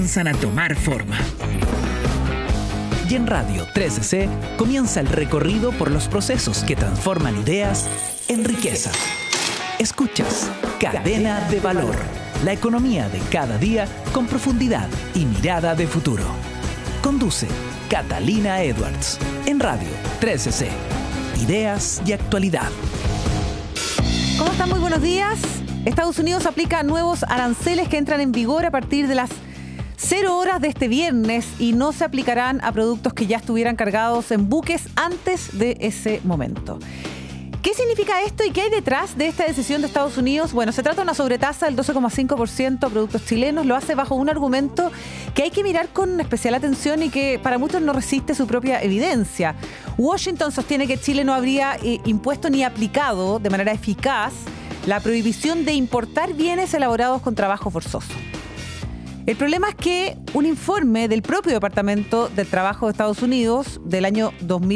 comienzan a tomar forma. Y en Radio 13C comienza el recorrido por los procesos que transforman ideas en riqueza. Escuchas Cadena de Valor, la economía de cada día con profundidad y mirada de futuro. Conduce Catalina Edwards en Radio 13C. Ideas y actualidad. ¿Cómo están? Muy buenos días. Estados Unidos aplica nuevos aranceles que entran en vigor a partir de las 0 horas de este viernes y no se aplicarán a productos que ya estuvieran cargados en buques antes de ese momento. ¿Qué significa esto y qué hay detrás de esta decisión de Estados Unidos? Bueno, se trata de una sobretasa del 12,5% a productos chilenos. Lo hace bajo un argumento que hay que mirar con especial atención y que para muchos no resiste su propia evidencia. Washington sostiene que Chile no habría impuesto ni aplicado de manera eficaz la prohibición de importar bienes elaborados con trabajo forzoso. El problema es que un informe del propio Departamento del Trabajo de Estados Unidos del año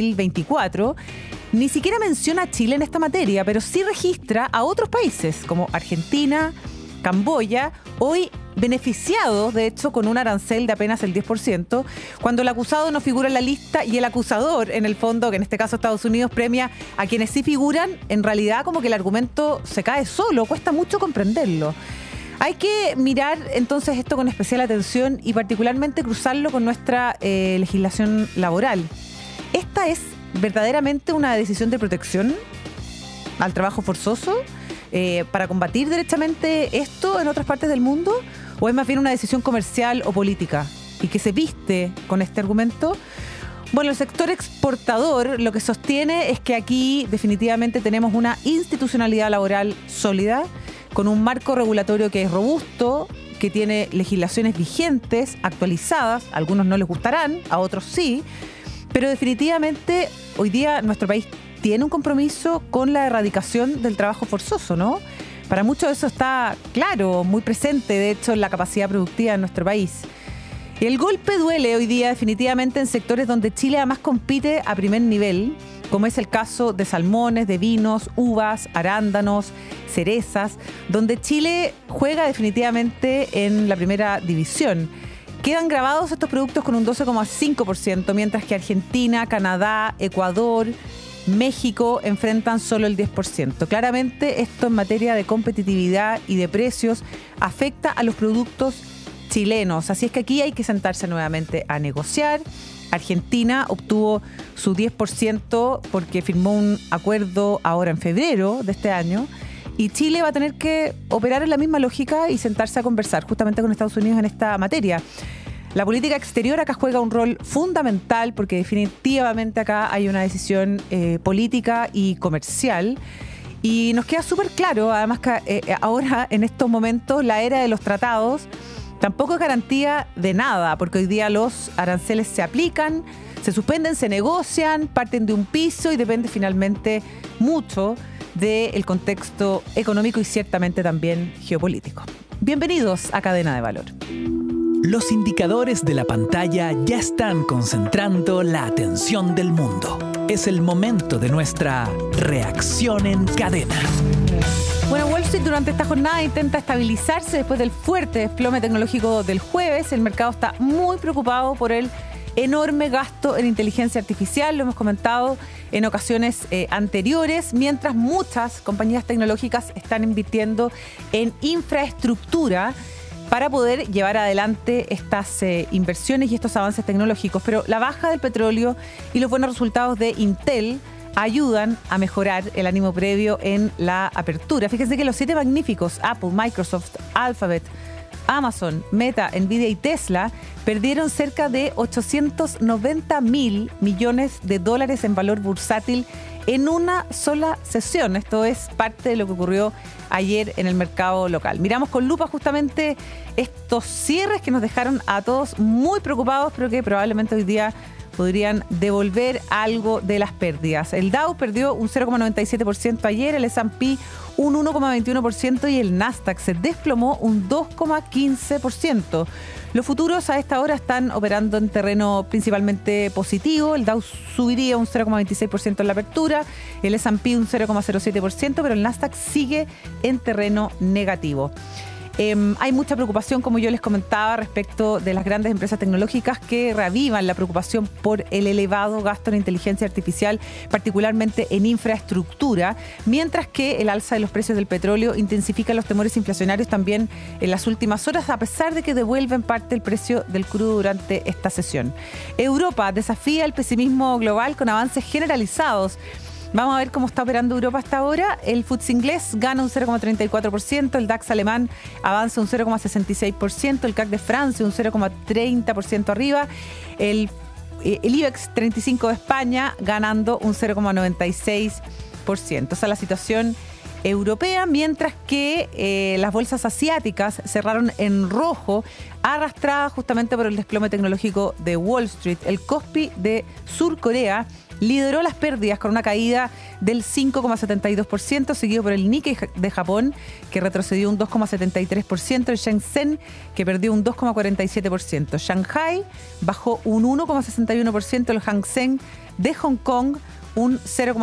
2024 ni siquiera menciona a Chile en esta materia, pero sí registra a otros países como Argentina, Camboya, hoy beneficiados, de hecho, con un arancel de apenas el 10%, cuando el acusado no figura en la lista y el acusador, en el fondo, que en este caso Estados Unidos, premia a quienes sí figuran, en realidad como que el argumento se cae solo, cuesta mucho comprenderlo. Hay que mirar entonces esto con especial atención y particularmente cruzarlo con nuestra legislación laboral. Esta es verdaderamente una decisión de protección al trabajo forzoso para combatir derechamente esto en otras partes del mundo, o es más bien una decisión comercial o política y que se viste con este argumento. Bueno, el sector exportador lo que sostiene es que aquí definitivamente tenemos una institucionalidad laboral sólida, con un marco regulatorio que es robusto, que tiene legislaciones vigentes, actualizadas, a algunos no les gustarán, a otros sí, pero definitivamente hoy día nuestro país tiene un compromiso con la erradicación del trabajo forzoso, ¿no? Para muchos eso está claro, muy presente, de hecho, en la capacidad productiva de nuestro país. El golpe duele hoy día definitivamente en sectores donde Chile además compite a primer nivel, como es el caso de salmones, de vinos, uvas, arándanos, cerezas, donde Chile juega definitivamente en la primera división. Quedan grabados estos productos con un 12,5%, mientras que Argentina, Canadá, Ecuador, México enfrentan solo el 10%. Claramente esto en materia de competitividad y de precios afecta a los productos chilenos. Así es que aquí hay que sentarse nuevamente a negociar. Argentina obtuvo su 10% porque firmó un acuerdo ahora en febrero de este año. Y Chile va a tener que operar en la misma lógica y sentarse a conversar justamente con Estados Unidos en esta materia. La política exterior acá juega un rol fundamental porque definitivamente acá hay una decisión política y comercial. Y nos queda súper claro, además que ahora en estos momentos la era de los tratados tampoco es garantía de nada, porque hoy día los aranceles se aplican, se suspenden, se negocian, parten de un piso y depende finalmente mucho del contexto económico y ciertamente también geopolítico. Bienvenidos a Cadena de Valor. Los indicadores de la pantalla ya están concentrando la atención del mundo. Es el momento de nuestra reacción en cadena. Bueno, Wall Street durante esta jornada intenta estabilizarse después del fuerte desplome tecnológico del jueves. El mercado está muy preocupado por el enorme gasto en inteligencia artificial, lo hemos comentado en ocasiones anteriores, mientras muchas compañías tecnológicas están invirtiendo en infraestructura para poder llevar adelante estas inversiones y estos avances tecnológicos. Pero la baja del petróleo y los buenos resultados de Intel ayudan a mejorar el ánimo previo en la apertura. Fíjense que los 7 magníficos, Apple, Microsoft, Alphabet, Amazon, Meta, Nvidia y Tesla, perdieron cerca de 890.000 millones de dólares en valor bursátil en una sola sesión. Esto es parte de lo que ocurrió ayer en el mercado local. Miramos con lupa justamente estos cierres que nos dejaron a todos muy preocupados, pero que probablemente hoy día podrían devolver algo de las pérdidas. El Dow perdió un 0,97% ayer, el S&P un 1,21% y el Nasdaq se desplomó un 2,15%. Los futuros a esta hora están operando en terreno principalmente positivo. El Dow subiría un 0,26% en la apertura, el S&P un 0,07%, pero el Nasdaq sigue en terreno negativo. Hay mucha preocupación, como yo les comentaba, respecto de las grandes empresas tecnológicas que reavivan la preocupación por el elevado gasto en inteligencia artificial, particularmente en infraestructura, mientras que el alza de los precios del petróleo intensifica los temores inflacionarios también en las últimas horas, a pesar de que devuelven parte del precio del crudo durante esta sesión. Europa desafía el pesimismo global con avances generalizados. Vamos a ver cómo está operando Europa hasta ahora. El FTSE inglés gana un 0,34%, el DAX alemán avanza un 0,66%, el CAC de Francia un 0,30% arriba, el IBEX 35 de España ganando un 0,96%. Esa es la situación europea, mientras que las bolsas asiáticas cerraron en rojo, arrastradas justamente por el desplome tecnológico de Wall Street. El Kospi de Sur Corea lideró las pérdidas con una caída del 5,72%, seguido por el Nikkei de Japón, que retrocedió un 2,73%, el Shenzhen, que perdió un 2,47%. Shanghai bajó un 1,61%, el Hang Seng de Hong Kong un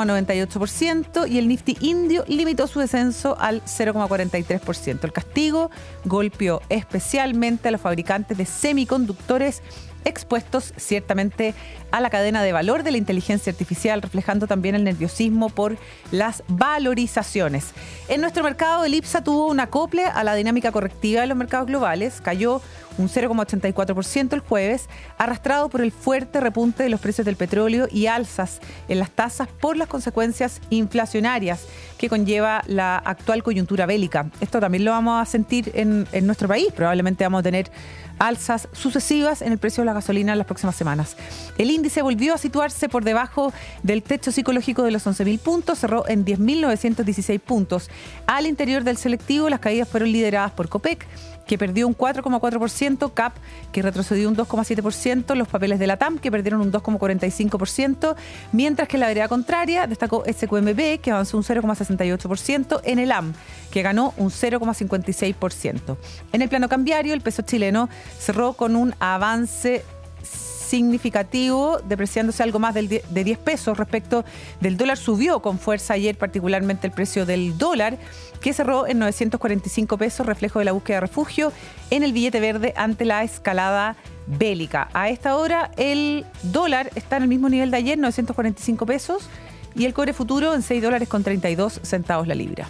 0,98% y el Nifty indio limitó su descenso al 0,43%. El castigo golpeó especialmente a los fabricantes de semiconductores expuestos ciertamente a la cadena de valor de la inteligencia artificial, reflejando también el nerviosismo por las valorizaciones. En nuestro mercado, el IPSA tuvo un acople a la dinámica correctiva de los mercados globales, cayó un 0,84% el jueves, arrastrado por el fuerte repunte de los precios del petróleo y alzas en las tasas por las consecuencias inflacionarias que conlleva la actual coyuntura bélica. Esto también lo vamos a sentir en nuestro país. Probablemente vamos a tener alzas sucesivas en el precio de la gasolina en las próximas semanas. El índice volvió a situarse por debajo del techo psicológico de los 11.000 puntos, cerró en 10.916 puntos. Al interior del selectivo, las caídas fueron lideradas por Copec, que perdió un 4,4%, CAP, que retrocedió un 2,7%, los papeles de la TAM, que perdieron un 2,45%, mientras que en la vereda contraria destacó SQMB, que avanzó un 0,68%, en el AM, que ganó un 0,56%. En el plano cambiario, el peso chileno cerró con un avance significativo, depreciándose algo más de 10 pesos respecto del dólar. Subió con fuerza ayer particularmente el precio del dólar, que cerró en 945 pesos, reflejo de la búsqueda de refugio en el billete verde ante la escalada bélica. A esta hora el dólar está en el mismo nivel de ayer, 945 pesos, y el cobre futuro en $6.32 la libra.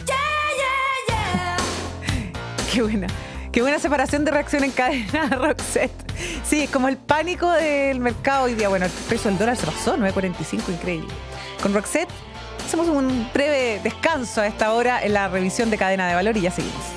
Qué buena. Qué buena separación de reacción en cadena, Roxette. Sí, es como el pánico del mercado hoy día. Bueno, el precio del dólar se pasó, 9.45, increíble. Con Roxette hacemos un breve descanso a esta hora en la revisión de cadena de valor y ya seguimos.